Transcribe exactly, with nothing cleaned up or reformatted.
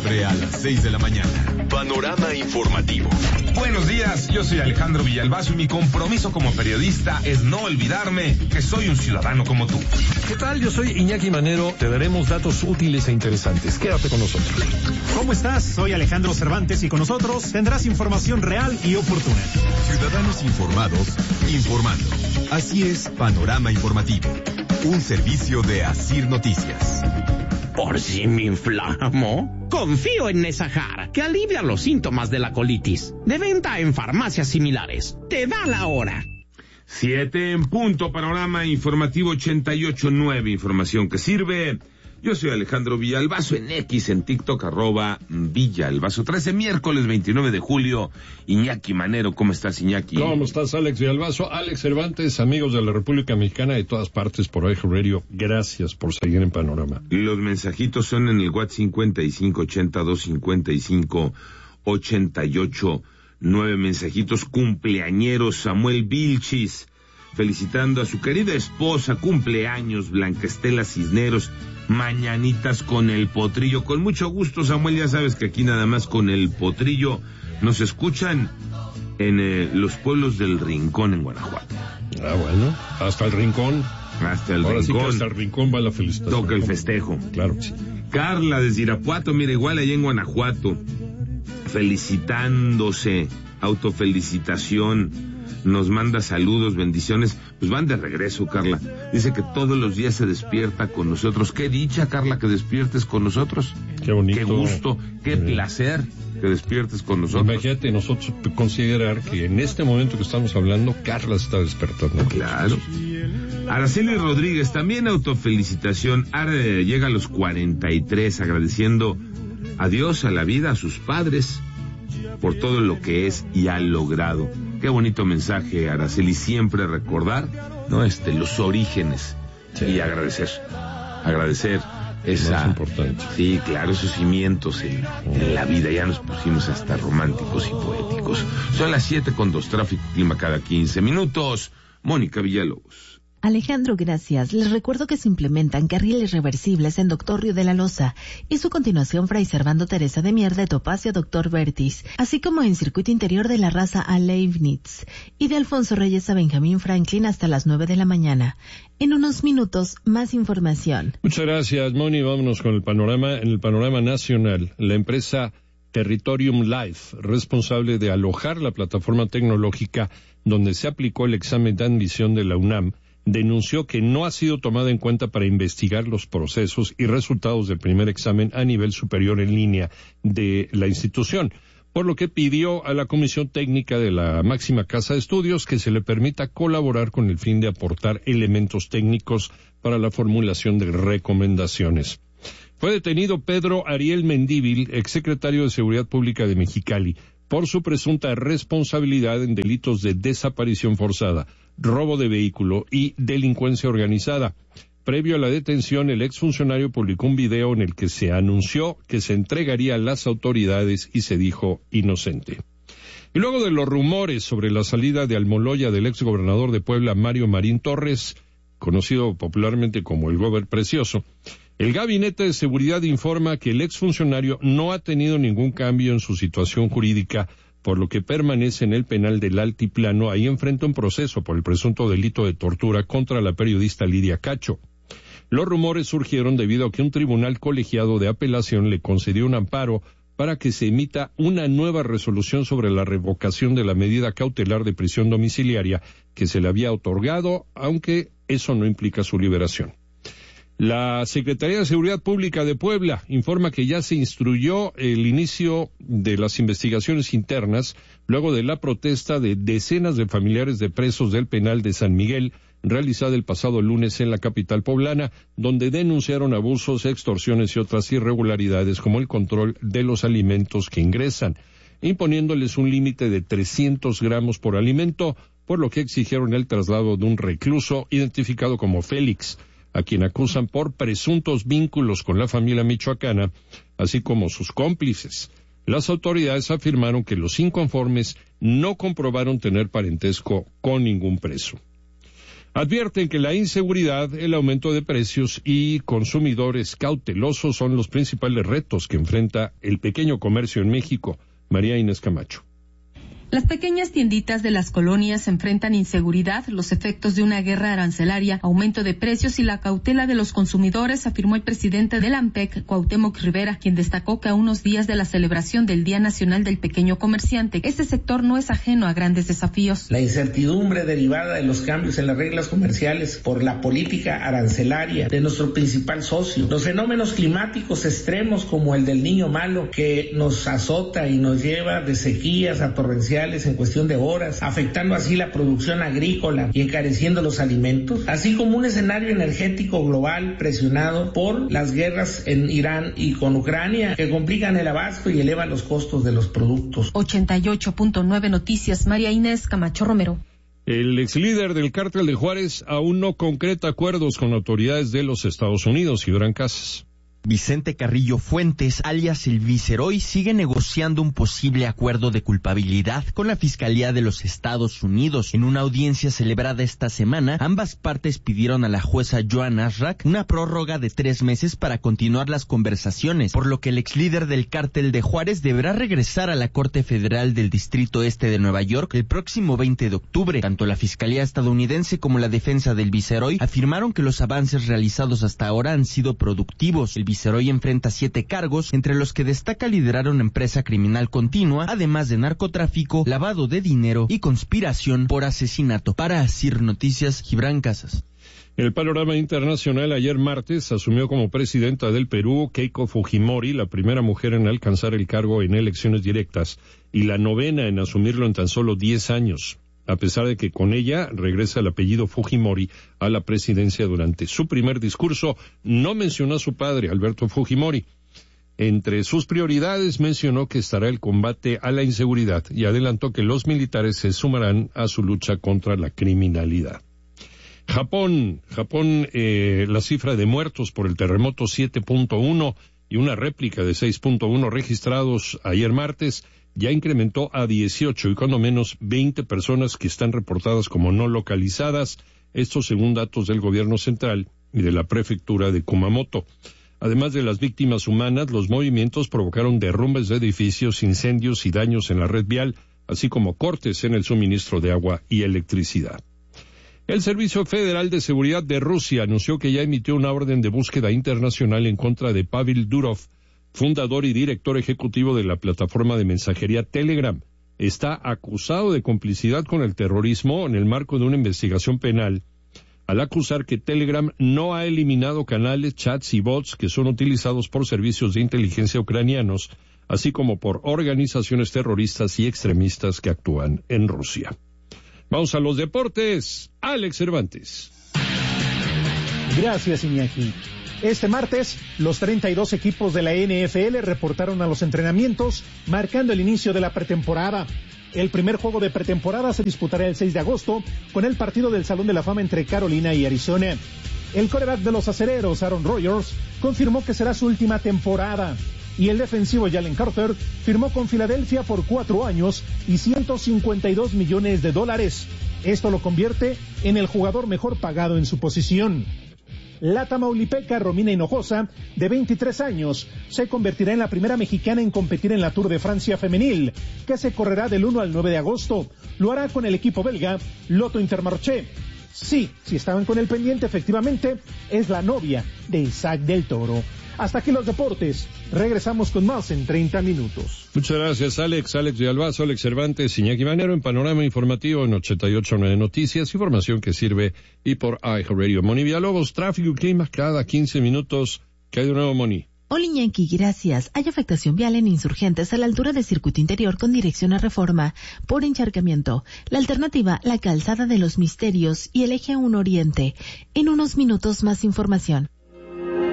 Siempre a las seis de la mañana. Panorama informativo. Buenos días, yo soy Alejandro Villalbazo y mi compromiso como periodista es no olvidarme que soy un ciudadano como tú. ¿Qué tal? Yo soy Iñaki Manero. Te daremos datos útiles e interesantes. Quédate con nosotros. ¿Cómo estás? Soy Alejandro Cervantes y con nosotros tendrás información real y oportuna. Ciudadanos informados, informando. Así es, Panorama Informativo. Un servicio de Asir Noticias. ¿Por si me inflamo? Confío en Nesahar, que alivia los síntomas de la colitis. De venta en farmacias similares. Te da la hora. Siete en punto, Panorama Informativo ochenta y ocho punto nueve, información que sirve. Yo soy Alejandro Villalbazo, en X, en TikTok, arroba Villalbazo. trece, miércoles veintinueve de julio. Iñaki Manero, ¿cómo estás, Iñaki? ¿Cómo estás, Alex Villalbazo? Alex Cervantes, amigos de la República Mexicana de todas partes por Eje Radio, gracias por seguir en Panorama. Los mensajitos son en el WhatsApp cincuenta y cinco ochenta y dos cincuenta y cinco ochenta y ocho. Nueve mensajitos cumpleañeros. Samuel Vilchis, felicitando a su querida esposa, cumpleaños, Blanca Estela Cisneros. Mañanitas con el potrillo. Con mucho gusto, Samuel, ya sabes que aquí nada más con el potrillo nos escuchan en eh, los pueblos del Rincón en Guanajuato. Ah, bueno, hasta el Rincón. Hasta el Ahora Rincón. Sí que hasta el Rincón va la felicitación. Toca el festejo. Claro, sí. Carla desde Irapuato, mira, igual allá en Guanajuato, felicitándose, autofelicitación. Nos manda saludos, bendiciones. Pues van de regreso, Carla. Dice que todos los días se despierta con nosotros. Qué dicha, Carla, que despiertes con nosotros. Qué bonito. Qué gusto, qué Sí. placer que despiertes con nosotros. Imagínate nosotros considerar que en este momento que estamos hablando, Carla está despertando. Claro. Araceli Rodríguez, también autofelicitación. Ahora llega a los cuarenta y tres, agradeciendo a Dios, a la vida, a sus padres, por todo lo que es y ha logrado. Qué bonito mensaje, Araceli, siempre recordar, ¿no? Este, los orígenes, sí. Y agradecer, agradecer esa... Más importante. Sí, claro, esos cimientos en, en la vida, ya nos pusimos hasta románticos y poéticos. Son las siete con dos, tráfico, clima cada quince minutos. Mónica Villalobos. Alejandro, gracias. Les recuerdo que se implementan carriles reversibles en Doctor Río de la Loza y su continuación Fray Servando Teresa de Mier de Topacio Doctor Vertis, así como en circuito interior de la raza a Leibniz y de Alfonso Reyes a Benjamín Franklin hasta las nueve de la mañana. En unos minutos, más información. Muchas gracias, Moni. Vámonos con el panorama. En el panorama nacional, la empresa Territorium Life, responsable de alojar la plataforma tecnológica donde se aplicó el examen de admisión de la UNAM, denunció que no ha sido tomada en cuenta para investigar los procesos y resultados del primer examen a nivel superior en línea de la institución, por lo que pidió a la Comisión Técnica de la máxima casa de estudios que se le permita colaborar con el fin de aportar elementos técnicos para la formulación de recomendaciones. Fue detenido Pedro Ariel Mendívil, exsecretario de Seguridad Pública de Mexicali, por su presunta responsabilidad en delitos de desaparición forzada, robo de vehículo y delincuencia organizada. Previo a la detención, el exfuncionario publicó un video en el que se anunció que se entregaría a las autoridades y se dijo inocente. Y luego de los rumores sobre la salida de Almoloya del exgobernador de Puebla, Mario Marín Torres, conocido popularmente como el Gober Precioso, el Gabinete de Seguridad informa que el exfuncionario no ha tenido ningún cambio en su situación jurídica, por lo que permanece en el penal del Altiplano. Ahí enfrenta un proceso por el presunto delito de tortura contra la periodista Lidia Cacho. Los rumores surgieron debido a que un tribunal colegiado de apelación le concedió un amparo para que se emita una nueva resolución sobre la revocación de la medida cautelar de prisión domiciliaria que se le había otorgado, aunque eso no implica su liberación. La Secretaría de Seguridad Pública de Puebla informa que ya se instruyó el inicio de las investigaciones internas luego de la protesta de decenas de familiares de presos del penal de San Miguel, realizada el pasado lunes en la capital poblana, donde denunciaron abusos, extorsiones y otras irregularidades como el control de los alimentos que ingresan, imponiéndoles un límite de trescientos gramos por alimento, por lo que exigieron el traslado de un recluso identificado como Félix, a quien acusan por presuntos vínculos con la familia michoacana, así como sus cómplices. Las autoridades afirmaron que los inconformes no comprobaron tener parentesco con ningún preso. Advierten que la inseguridad, el aumento de precios y consumidores cautelosos son los principales retos que enfrenta el pequeño comercio en México. María Inés Camacho. Las pequeñas tienditas de las colonias enfrentan inseguridad, los efectos de una guerra arancelaria, aumento de precios y la cautela de los consumidores, afirmó el presidente del AMPEC, Cuauhtémoc Rivera, quien destacó que a unos días de la celebración del Día Nacional del Pequeño Comerciante, este sector no es ajeno a grandes desafíos. La incertidumbre derivada de los cambios en las reglas comerciales por la política arancelaria de nuestro principal socio, los fenómenos climáticos extremos como el del Niño Malo, que nos azota y nos lleva de sequías a torrenciales en cuestión de horas, afectando así la producción agrícola y encareciendo los alimentos, así como un escenario energético global presionado por las guerras en Irán y con Ucrania, que complican el abasto y elevan los costos de los productos. ochenta y ocho punto nueve Noticias, María Inés Camacho Romero. El ex líder del cártel de Juárez aún no concreta acuerdos con autoridades de los Estados Unidos. Gibran Casas. Vicente Carrillo Fuentes, alias el Viceroy, sigue negociando un posible acuerdo de culpabilidad con la Fiscalía de los Estados Unidos. En una audiencia celebrada esta semana, ambas partes pidieron a la jueza Joan Ashrak una prórroga de tres meses para continuar las conversaciones, por lo que el ex líder del cártel de Juárez deberá regresar a la Corte Federal del Distrito Este de Nueva York el próximo veinte de octubre. Tanto la Fiscalía estadounidense como la defensa del Viceroy afirmaron que los avances realizados hasta ahora han sido productivos. El Viceroy enfrenta siete cargos, entre los que destaca liderar una empresa criminal continua, además de narcotráfico, lavado de dinero y conspiración por asesinato. Para Asir Noticias, Gibran Casas. En el panorama internacional, ayer martes asumió como presidenta del Perú Keiko Fujimori, la primera mujer en alcanzar el cargo en elecciones directas y la novena en asumirlo en tan solo diez años. A pesar de que con ella regresa el apellido Fujimori a la presidencia. Durante su primer discurso no mencionó a su padre, Alberto Fujimori. Entre sus prioridades mencionó que estará el combate a la inseguridad y adelantó que los militares se sumarán a su lucha contra la criminalidad. Japón, Japón, eh, la cifra de muertos por el terremoto siete punto uno y una réplica de seis punto uno registrados ayer martes ya incrementó a dieciocho y cuando menos veinte personas que están reportadas como no localizadas, esto según datos del gobierno central y de la prefectura de Kumamoto. Además de las víctimas humanas, los movimientos provocaron derrumbes de edificios, incendios y daños en la red vial, así como cortes en el suministro de agua y electricidad. El Servicio Federal de Seguridad de Rusia anunció que ya emitió una orden de búsqueda internacional en contra de Pavel Durov, fundador y director ejecutivo de la plataforma de mensajería Telegram. Está acusado de complicidad con el terrorismo en el marco de una investigación penal, al acusar que Telegram no ha eliminado canales, chats y bots que son utilizados por servicios de inteligencia ucranianos, así como por organizaciones terroristas y extremistas que actúan en Rusia. Vamos a los deportes. Alex Cervantes. Gracias, Iñaki. Este martes, los treinta y dos equipos de la N F L reportaron a los entrenamientos, marcando el inicio de la pretemporada. El primer juego de pretemporada se disputará el seis de agosto, con el partido del Salón de la Fama entre Carolina y Arizona. El quarterback de los acereros, Aaron Rodgers, confirmó que será su última temporada. Y el defensivo Jalen Carter firmó con Filadelfia por cuatro años y ciento cincuenta y dos millones de dólares. Esto lo convierte en el jugador mejor pagado en su posición. La tamaulipeca Romina Hinojosa, de veintitrés años, se convertirá en la primera mexicana en competir en la Tour de Francia femenil, que se correrá del uno al nueve de agosto. Lo hará con el equipo belga Lotto Intermarché. Sí, si estaban con el pendiente, efectivamente, es la novia de Isaac del Toro. Hasta aquí los deportes. Regresamos con más en treinta minutos. Muchas gracias, Alex. Alex de Albazo, Alex Cervantes, Iñaki Manero en Panorama Informativo en ochenta y ocho punto nueve Noticias. Información que sirve y por iHeartRadio. Moni Villalobos, tráfico y clima cada quince minutos. ¿Qué hay de nuevo, Moni? Hola, Iñaki, gracias. Hay afectación vial en Insurgentes a la altura del Circuito Interior con dirección a Reforma por encharcamiento. La alternativa, la Calzada de los Misterios y el Eje uno Oriente. En unos minutos más información.